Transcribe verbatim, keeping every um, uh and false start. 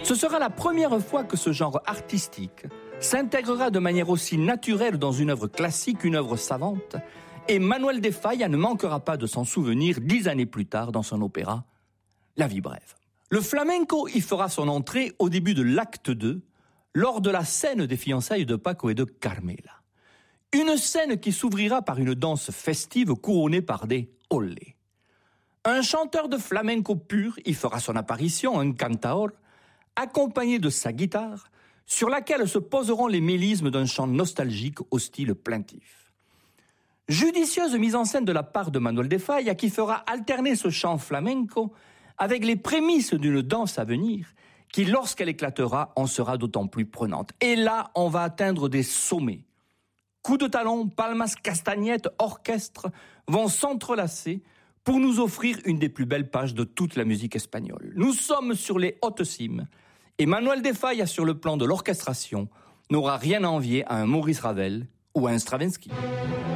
Ce sera la première fois que ce genre artistique s'intégrera de manière aussi naturelle dans une œuvre classique, une œuvre savante, et Manuel de Falla ne manquera pas de s'en souvenir dix années plus tard dans son opéra La vie brève. Le flamenco y fera son entrée au début de l'acte deux, lors de la scène des fiançailles de Paco et de Carmela. Une scène qui s'ouvrira par une danse festive couronnée par des olé. Un chanteur de flamenco pur y fera son apparition, un cantaor, accompagné de sa guitare, sur laquelle se poseront les mélismes d'un chant nostalgique au style plaintif. Judicieuse mise en scène de la part de Manuel de Falla qui fera alterner ce chant flamenco avec les prémices d'une danse à venir qui, lorsqu'elle éclatera, en sera d'autant plus prenante. Et là, on va atteindre des sommets. Coups de talon, palmas, castagnettes, orchestre vont s'entrelacer pour nous offrir une des plus belles pages de toute la musique espagnole. Nous sommes sur les hautes cimes et Manuel de Falla, sur le plan de l'orchestration, n'aura rien à envier à un Maurice Ravel ou à un Stravinsky.